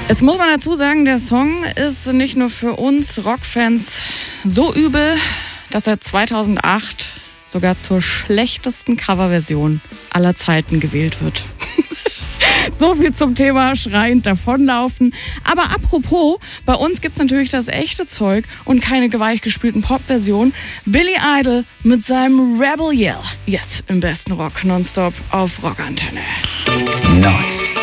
Jetzt muss man dazu sagen, der Song ist nicht nur für uns Rockfans so übel, dass er 2008 sogar zur schlechtesten Coverversion aller Zeiten gewählt wird. So viel zum Thema schreiend davonlaufen. Aber apropos, bei uns gibt's natürlich das echte Zeug und keine weichgespülten Pop-Versionen. Billy Idol mit seinem Rebel Yell. Jetzt im besten Rock nonstop auf Rockantenne. Nice.